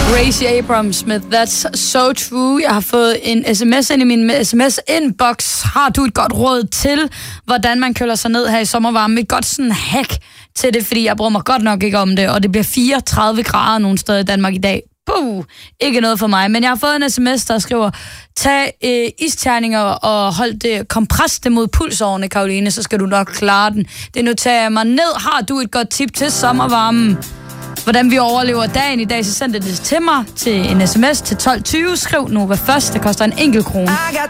Gracie Abrams med That's So True. Jeg har fået en sms ind i min sms-inbox. Har du et godt råd til, hvordan man køler sig ned her i sommervarmen? Et godt sådan hack til det, fordi jeg bruger mig godt nok ikke om det, og det bliver 34 grader nogle steder i Danmark i dag. Ikke noget for mig, men jeg har fået en sms, der skriver: tag isterninger og hold det, kompres det mod pulsårene, Karoline, så skal du nok klare den. Det noterer jeg mig ned. Har du et godt tip til sommervarmen? Hvordan vi overlever dagen i dag, så send det til mig til en sms til 1220. Skriv nu hvad først, det koster en enkelt krone.